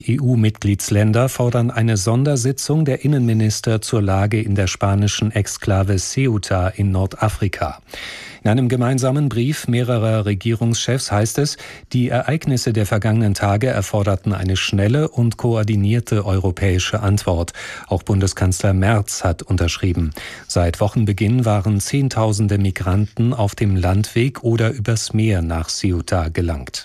EU-Mitgliedsländer fordern eine Sondersitzung der Innenminister zur Lage in der spanischen Exklave Ceuta in Nordafrika. In einem gemeinsamen Brief mehrerer Regierungschefs heißt es, die Ereignisse der vergangenen Tage erforderten eine schnelle und koordinierte europäische Antwort. Auch Bundeskanzler Merz hat unterschrieben. Seit Wochenbeginn waren Zehntausende Migranten auf dem Landweg oder übers Meer nach Ceuta gelangt.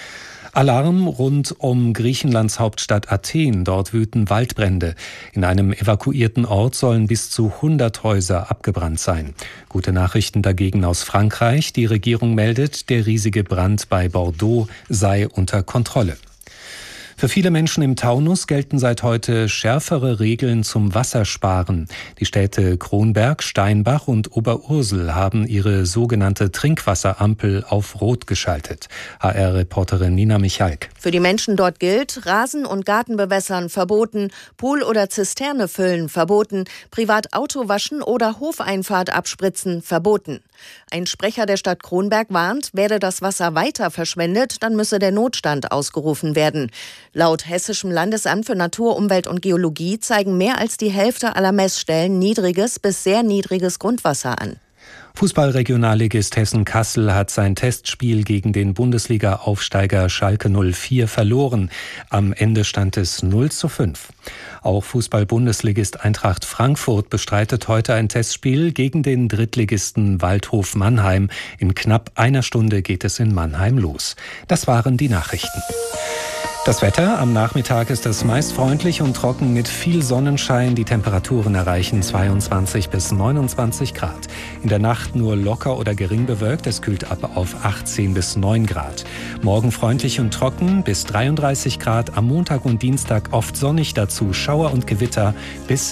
Alarm rund um Griechenlands Hauptstadt Athen. Dort wüten Waldbrände. In einem evakuierten Ort sollen bis zu 100 Häuser abgebrannt sein. Gute Nachrichten dagegen aus Frankreich. Die Regierung meldet, der riesige Brand bei Bordeaux sei unter Kontrolle. Für viele Menschen im Taunus gelten seit heute schärfere Regeln zum Wassersparen. Die Städte Kronberg, Steinbach und Oberursel haben ihre sogenannte Trinkwasserampel auf Rot geschaltet. HR-Reporterin Nina Michalk. Für die Menschen dort gilt, Rasen- und Gartenbewässern verboten, Pool oder Zisterne füllen verboten, Privatauto waschen oder Hofeinfahrt abspritzen verboten. Ein Sprecher der Stadt Kronberg warnt, werde das Wasser weiter verschwendet, dann müsse der Notstand ausgerufen werden. Laut Hessischem Landesamt für Natur, Umwelt und Geologie zeigen mehr als die Hälfte aller Messstellen niedriges bis sehr niedriges Grundwasser an. Fußballregionalligist Hessen-Kassel hat sein Testspiel gegen den Bundesliga-Aufsteiger Schalke 04 verloren. Am Ende stand es 0:5. Auch Fußball-Bundesligist Eintracht Frankfurt bestreitet heute ein Testspiel gegen den Drittligisten Waldhof Mannheim. In knapp einer Stunde geht es in Mannheim los. Das waren die Nachrichten. Das Wetter: Am Nachmittag ist es meist freundlich und trocken mit viel Sonnenschein. Die Temperaturen erreichen 22 bis 29 Grad. In der Nacht nur locker oder gering bewölkt. Es kühlt ab auf 18 bis 9 Grad. Morgen freundlich und trocken bis 33 Grad. Am Montag und Dienstag oft sonnig, dazu Schauer und Gewitter bis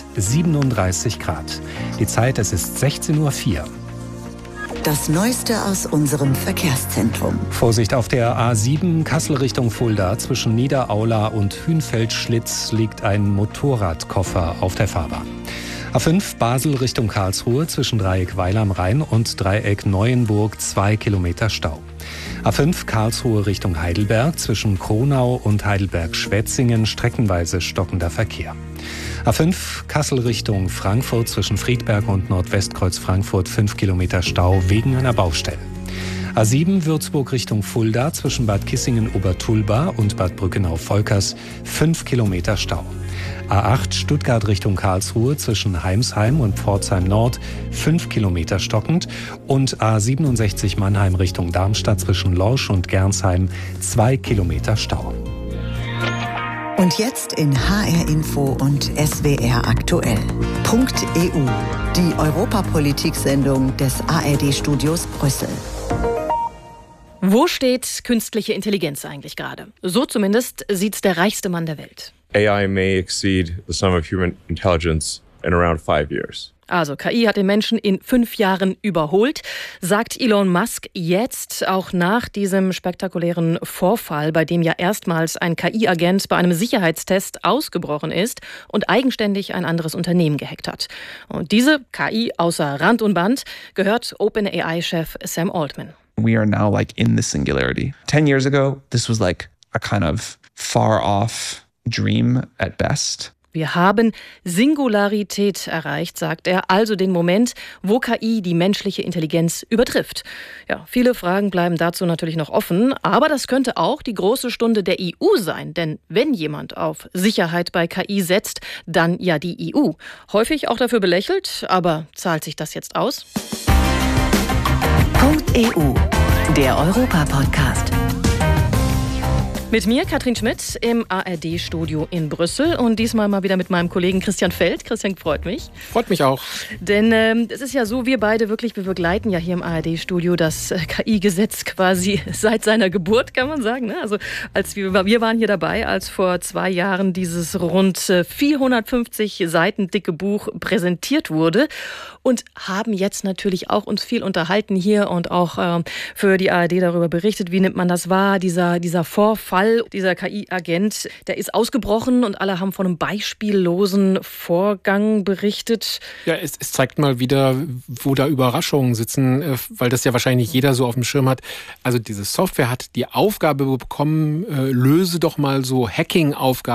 37 Grad. Die Zeit: es ist 16:04 Uhr. Das Neueste aus unserem Verkehrszentrum. Vorsicht auf der A7 Kassel Richtung Fulda. Zwischen Niederaula und Hünfeld-Schlitz liegt ein Motorradkoffer auf der Fahrbahn. A5 Basel Richtung Karlsruhe. Zwischen Dreieck Weil am Rhein und Dreieck Neuenburg 2 Kilometer Stau. A5 Karlsruhe Richtung Heidelberg. Zwischen Kronau und Heidelberg-Schwetzingen streckenweise stockender Verkehr. A5 Kassel Richtung Frankfurt. Zwischen Friedberg und Nordwestkreuz Frankfurt 5 Kilometer Stau wegen einer Baustelle. A7 Würzburg Richtung Fulda. Zwischen Bad Kissingen-Obertulba und Bad Brückenau-Volkers 5 Kilometer Stau. A8 Stuttgart Richtung Karlsruhe. Zwischen Heimsheim und Pforzheim Nord 5 Kilometer stockend. Und A67 Mannheim Richtung Darmstadt. Zwischen Lorsch und Gernsheim 2 Kilometer Stau. Und jetzt in HR Info und SWR aktuell. .eu, die Europapolitik-Sendung des ARD-Studios Brüssel. Wo steht künstliche Intelligenz eigentlich gerade? So zumindest sieht's der reichste Mann der Welt. AI may exceed the sum of human intelligence in around 5 years. Also KI hat den Menschen in 5 Jahren überholt, sagt Elon Musk jetzt, auch nach diesem spektakulären Vorfall, bei dem ja erstmals ein KI-Agent bei einem Sicherheitstest ausgebrochen ist und eigenständig ein anderes Unternehmen gehackt hat. Und diese KI außer Rand und Band gehört OpenAI-Chef Sam Altman. We are now like in the singularity. 10 years ago, this was like a kind of far off dream at best. Wir haben Singularität erreicht, sagt er, also den Moment, wo KI die menschliche Intelligenz übertrifft. Ja, viele Fragen bleiben dazu natürlich noch offen, aber das könnte auch die große Stunde der EU sein, denn wenn jemand auf Sicherheit bei KI setzt, dann ja die EU. Häufig auch dafür belächelt, aber zahlt sich das jetzt aus? .eu, der Europa-Podcast. Mit mir, Katrin Schmidt, im ARD-Studio in Brüssel und diesmal mal wieder mit meinem Kollegen Christian Feld. Christian, freut mich. Freut mich auch. Denn es ist ja so, wir beide wirklich, wir begleiten ja hier im ARD-Studio das KI-Gesetz quasi seit seiner Geburt, kann man sagen. Ne? Also wir waren hier dabei, als vor 2 Jahren dieses rund 450 Seiten dicke Buch präsentiert wurde und haben jetzt natürlich auch uns viel unterhalten hier und auch für die ARD darüber berichtet, wie nimmt man das wahr, dieser Vorfall Fall, dieser KI-Agent, der ist ausgebrochen und alle haben von einem beispiellosen Vorgang berichtet. Ja, es zeigt mal wieder, wo da Überraschungen sitzen, weil das ja wahrscheinlich jeder so auf dem Schirm hat. Also diese Software hat die Aufgabe bekommen, löse doch mal so Hacking-Aufgaben